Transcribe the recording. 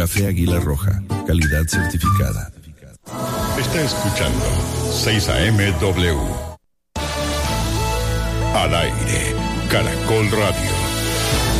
Café Águila Roja, calidad certificada. Está escuchando 6 AM-W. Al aire, Caracol Radio.